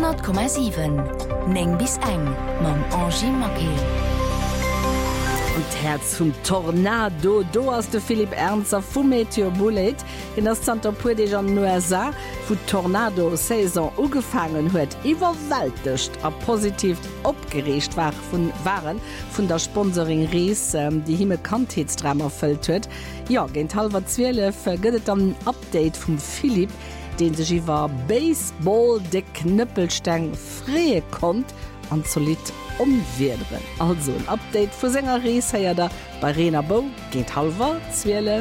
100,7 Neng bis eng mam Angie Mackey. Und Herz zum Tornado, do aus de Philipp Ernster vu Meteor Bullet in das Center Puer de Jean Noisa, wo Tornado Saison ugefangen huet, iwwerwältecht a positiv opgeregt waren vun der Sponsoring Rees, die himme Kantheitsdrama fëllt huet. Ja, gent halber 12 gëtt am Update vum Philipp, den sech iwwer Baseball de Knüppelsteng frée kommt an solid umwerderen. Also ein Update vu Sänger Rees ja da bei Rena Bo geht halber 12.